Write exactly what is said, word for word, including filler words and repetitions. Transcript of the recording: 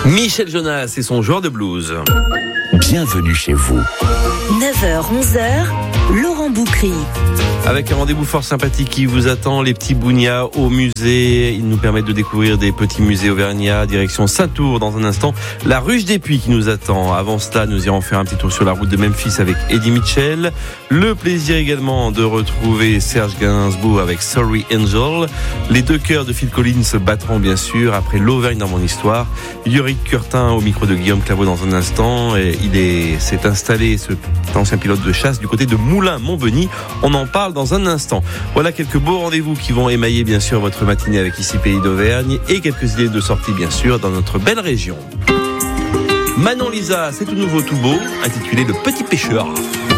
Michel Jonas et son joueur de blues. Bienvenue chez vous. neuf heures onze heures, Laurent Boucry. Avec un rendez-vous fort sympathique qui vous attend, les petits bougnats au musée. Ils nous permettent de découvrir des petits musées auvergnats, direction Saint-Tour dans un instant. La Ruche des Puits qui nous attend. Avant cela, nous irons faire un petit tour sur la route de Memphis avec Eddie Mitchell. Le plaisir également de retrouver Serge Gainsbourg avec Sorry Angel. Les deux cœurs de Phil Collins se battront bien sûr après l'Auvergne dans mon histoire. Yorick Curtin au micro de Guillaume Claveau dans un instant. Et il est, s'est installé, cet ancien pilote de chasse, du côté de Moulins-Montbeny. On en parle dans un instant. Voilà quelques beaux rendez-vous qui vont émailler bien sûr votre matinée avec Ici Pays d'Auvergne et quelques idées de sortie bien sûr dans notre belle région. Manon Lisa, c'est tout nouveau, tout beau, intitulé Le Petit Pêcheur.